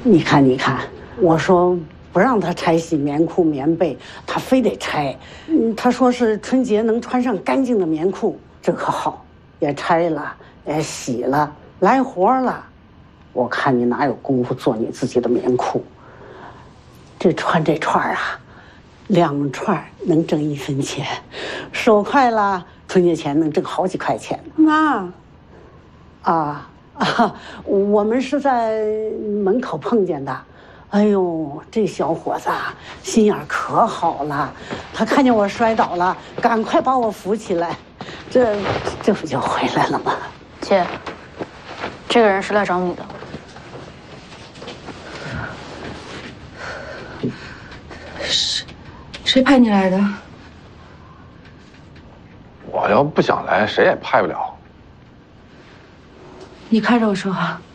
你看，你看，我说不让他拆洗棉裤棉被，他非得拆。他说是春节能穿上干净的棉裤，这可好，也拆了，也洗了，来活了。我看你哪有功夫做你自己的棉裤？这串啊，2串能挣1分钱，手快了，春节前能挣好几块钱呢。 妈， 我们是在门口碰见的。哎呦，这小伙子心眼可好了，他看见我摔倒了，赶快把我扶起来，这不就回来了吗？ 姐，这个人是来找你的。 谁派你来的？ 我要不想来，谁也派不了。 你看着我说话。